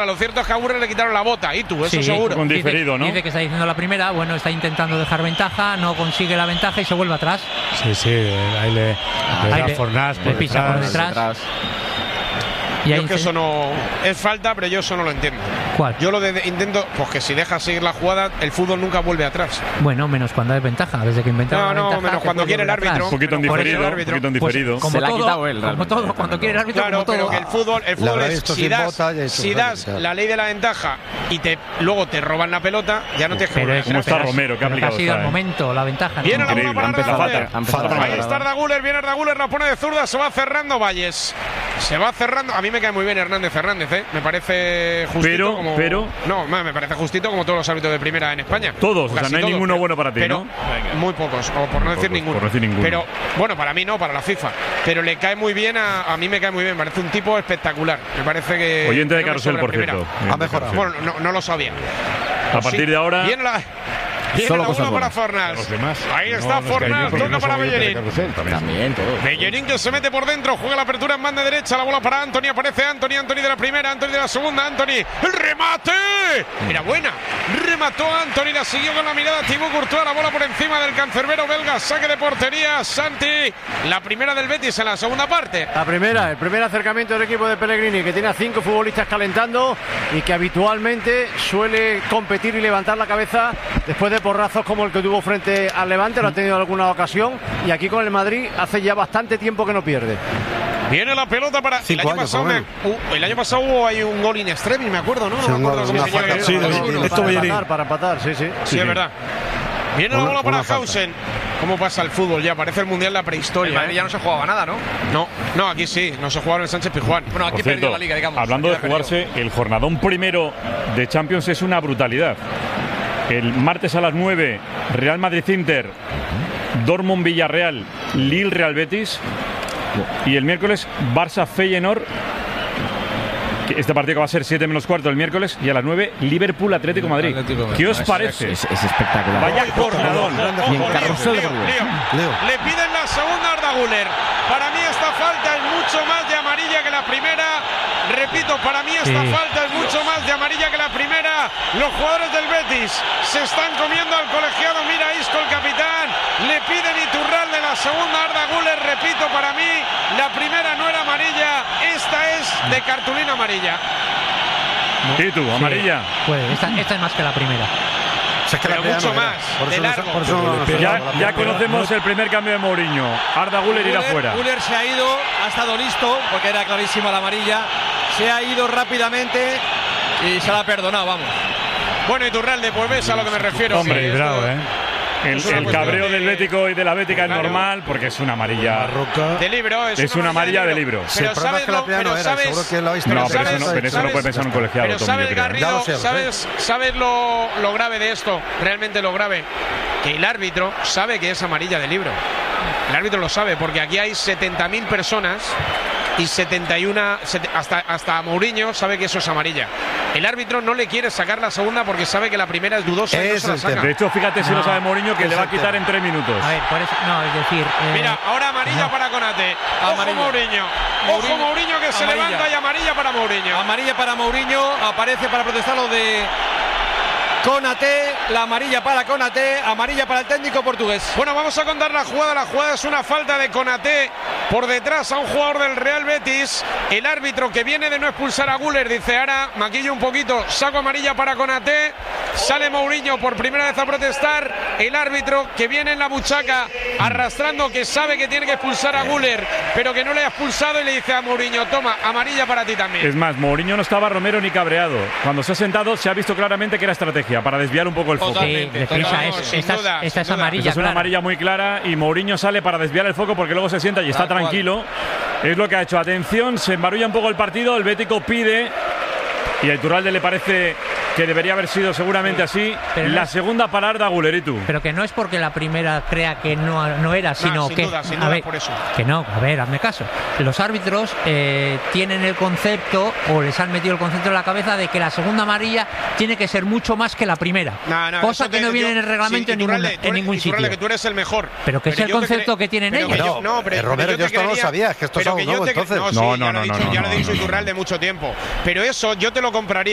Ahora, lo cierto es que a Aguirre le quitaron la bota. Y tú, eso Sí, seguro. Con diferido, ¿no? Dice que está diciendo la primera, bueno, está intentando dejar ventaja, no consigue la ventaja y se vuelve atrás. Sí, ahí le da Fornás por pisa por detrás. Y Yo ahí es que eso no es falta, pero yo eso no lo entiendo. ¿Cuál? Yo intento, pues que si dejas seguir la jugada, el fútbol nunca vuelve atrás. Bueno, menos cuando hay ventaja, desde que inventaron la ventaja. Menos cuando quiere el árbitro. Un poquito en diferido. Como Se la ha todo, quitado él, como realmente. todo, cuando quiere el árbitro, Claro, como todo. pero que el fútbol es si das claro. la ley de la ventaja y luego te roban la pelota, ya no tienes que volver. ¿Cómo está Romero? ¿Qué Pero que ha aplicado sido el está, momento, la ventaja. ¿no? Viene la bola para Arda Güler. Falta. Ahí está Arda Güler, viene Arda Güler, la pone de zurda, se va cerrando Valles. Se va cerrando. A mí me cae muy bien Hernández, me parece justito. No, me parece justito como todos los árbitros de primera en España. Todos, o sea, no hay ninguno bueno para ti, pero ¿no? muy pocos, o por no decir ninguno. Pero, bueno, para mí no, para la FIFA. Pero le cae muy bien, a mí me cae muy bien. Parece un tipo espectacular. Me parece que. Oyente de Carrusel, por cierto. Ha mejorado. Bueno, no lo sabía. A partir de ahora. Viene la bola para Fornás. Ahí está Fornás, toca para Bellerín. También, todo. Bellerín que se mete por dentro, juega la apertura en banda derecha, la bola para Antony, aparece Antony de la primera, Antony de la segunda, Antony, el remate, era buena, remató Antony, la siguió con la mirada Thibaut Courtois, la bola por encima del cancerbero belga, saque de portería, Santi, la primera del Betis en la segunda parte. El primer acercamiento del equipo de Pellegrini, que tiene a 5 futbolistas calentando y que habitualmente suele competir y levantar la cabeza después de porrazos como el que tuvo frente al Levante, lo ha tenido en alguna ocasión, y aquí con el Madrid hace ya bastante tiempo que no pierde. Viene la pelota para el año pasado. El año pasado hubo ahí un gol in extremis, me acuerdo, ¿no? No me acuerdo cómo se llama. Para empatar, sí. Sí, es verdad. Viene la bola para Hausen. ¿Cómo pasa el fútbol ya? Parece el Mundial de la prehistoria. Madrid ya no se jugaba nada, ¿no? No, aquí sí. No se jugaba en el Sánchez Pizjuán. Bueno, aquí perdió la Liga, digamos. Hablando de jugarse, el jornadón primero de Champions es una brutalidad. El martes a las 9, Real Madrid-Inter, Dortmund-Villarreal, Lille-Real Betis. Y el miércoles, Barça-Feyenoord. Este partido que va a ser 7 menos cuarto el miércoles. Y a las 9, Liverpool-Atlético Madrid. ¿Qué os parece? Es espectacular. Vaya jornadón. Le piden la segunda a Arda Güler. Para mí esta falta es mucho más de amarilla que la primera. Repito, para mí esta falta es mucho más de amarilla que la primera. Los jugadores del Betis se están comiendo al colegiado. Mira Isco, el capitán. Le piden Iturralde la segunda a Arda Güler. Repito, para mí la primera no era amarilla. Esta es de cartulina amarilla. ¿Y tú, amarilla? Pues esta es más que la primera. Pero mucho más, de largo. Ya conocemos el primer cambio de Mourinho. Arda Güler irá fuera. Güler se ha ido, ha estado listo, porque era clarísima la amarilla. Se ha ido rápidamente y se la ha perdonado, vamos. Bueno, Iturralde, pues ves a lo que me refiero. Hombre, bravo, El cabreo del Bético y de la Bética es normal porque es una amarilla de libro. Es una amarilla de libro. Pero sabes lo que lo ha visto. No, pero eso no puede pensar un colegiado. Pero sabes, Garrido, sabes lo grave de esto, realmente lo grave, que el árbitro sabe que es amarilla de libro. El árbitro lo sabe porque aquí hay 70.000 personas y 71 hasta Mourinho sabe que eso es amarilla. El árbitro no le quiere sacar la segunda porque sabe que la primera es dudosa y no se la saca. De hecho, fíjate si lo sabe Mourinho que le va a quitar en 3 minutos. A ver, por eso, no, es decir... Mira, ahora amarilla para Konate. Ojo Mourinho. Ojo Mourinho que se levanta y amarilla para Mourinho. Amarilla para Mourinho, aparece para protestar lo de Konate, la amarilla para Konate, amarilla para el técnico portugués. Bueno, vamos a contar la jugada. La jugada es una falta de Konate por detrás a un jugador del Real Betis. El árbitro que viene de no expulsar a Güler dice, ahora maquillo un poquito, saco amarilla para Konate. Sale Mourinho por primera vez a protestar. El árbitro que viene en la buchaca arrastrando, que sabe que tiene que expulsar a Güler, pero que no le ha expulsado, y le dice a Mourinho, toma, amarilla para ti también. Es más, Mourinho no estaba Romero ni cabreado. Cuando se ha sentado se ha visto claramente que era estrategia para desviar un poco el foco. Esta es amarilla. Esta es una amarilla muy clara y Mourinho sale para desviar el foco porque luego se sienta y está tranquilo. Es lo que ha hecho. Atención, se embarulla un poco el partido. El Bético pide y a Iturralde le parece que debería haber sido seguramente así. Pero la segunda para Arda Güler, ¿y tú? Pero que no es porque la primera crea que no era, sino sin que... duda, ver, por eso. Que no, a ver, hazme caso. Los árbitros tienen el concepto, o les han metido el concepto en la cabeza, de que la segunda amarilla tiene que ser mucho más que la primera. Cosa que no viene en el reglamento en ningún sitio. Que tú eres el mejor. Pero que es el concepto que tienen ellos. Romero, yo esto no lo sabía, es que esto es algo nuevo, entonces. Ya lo he dicho Iturralde mucho tiempo. Pero eso yo te lo compraría.